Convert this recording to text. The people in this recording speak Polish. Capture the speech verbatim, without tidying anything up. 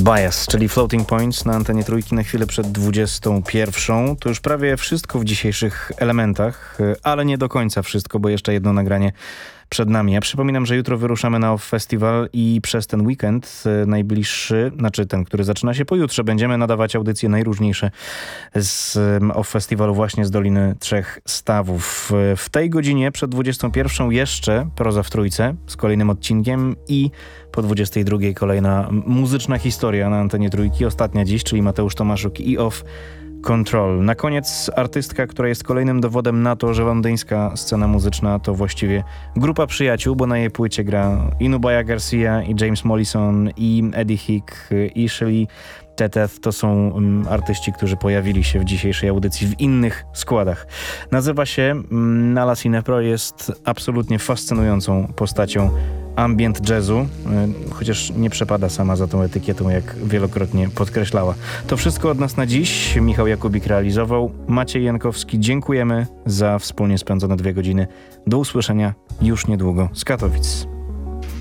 Bias, czyli Floating Points na antenie Trójki na chwilę przed dwudziestą pierwszą. To już prawie wszystko w dzisiejszych elementach, ale nie do końca wszystko, bo jeszcze jedno nagranie przed nami. Ja przypominam, że jutro wyruszamy na Off Festival i przez ten weekend najbliższy, znaczy ten, który zaczyna się pojutrze, będziemy nadawać audycje najróżniejsze z Off Festiwalu właśnie z Doliny Trzech Stawów. W tej godzinie przed dwudziestą pierwszą jeszcze Proza w Trójce z kolejnym odcinkiem i po dwudziestej drugiej kolejna muzyczna historia na antenie Trójki. Ostatnia dziś, czyli Mateusz Tomaszuk i Off Control. Na koniec artystka, która jest kolejnym dowodem na to, że londyńska scena muzyczna to właściwie grupa przyjaciół, bo na jej płycie gra i Nubya Garcia, i James Mollison, i Eddie Hick, i Shelley Teteth. To są um, artyści, którzy pojawili się w dzisiejszej audycji w innych składach. Nazywa się um, Nala Sinepro, jest absolutnie fascynującą postacią ambient jazzu, chociaż nie przepada sama za tą etykietą, jak wielokrotnie podkreślała. To wszystko od nas na dziś. Michał Jakubik realizował. Maciej Jankowski, dziękujemy za wspólnie spędzone dwie godziny. Do usłyszenia już niedługo z Katowic.